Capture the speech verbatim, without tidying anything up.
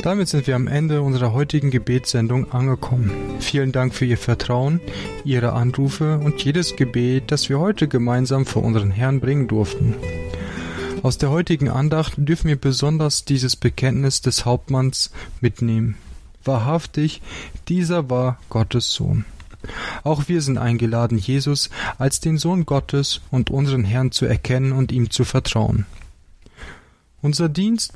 Damit sind wir am Ende unserer heutigen Gebetssendung angekommen. Vielen Dank für Ihr Vertrauen, Ihre Anrufe und jedes Gebet, das wir heute gemeinsam vor unseren Herrn bringen durften. Aus der heutigen Andacht dürfen wir besonders dieses Bekenntnis des Hauptmanns mitnehmen. Wahrhaftig, dieser war Gottes Sohn. Auch wir sind eingeladen, Jesus als den Sohn Gottes und unseren Herrn zu erkennen und ihm zu vertrauen. Unser Dienst